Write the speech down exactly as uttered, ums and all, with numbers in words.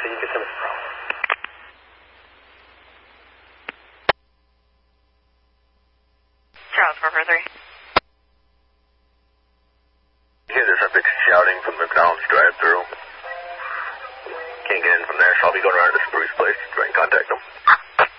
so you get some problem. Charles, four four three. Hear the subject shouting from the McDonald's drive-thru. Can't get in from there, so I'll be going around to Spruce Place to try and contact them.